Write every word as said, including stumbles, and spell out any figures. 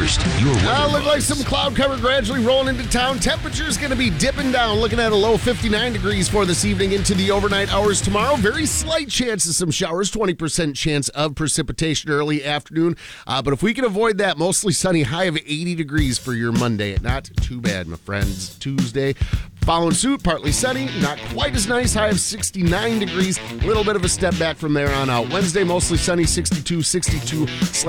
First, your weather Uh, look like buzz. some cloud cover gradually rolling into town. Temperature's going to be dipping down, looking at a low fifty-nine degrees for this evening into the overnight hours tomorrow. Very slight chance of some showers, twenty percent chance of precipitation early afternoon. Uh, but if we can avoid that, mostly sunny, high of eighty degrees for your Monday. Not too bad, my friends. Tuesday, following suit, partly sunny, not quite as nice, high of sixty-nine degrees. A little bit of a step back from there on out. Wednesday, mostly sunny, sixty-two, sixty-two, slight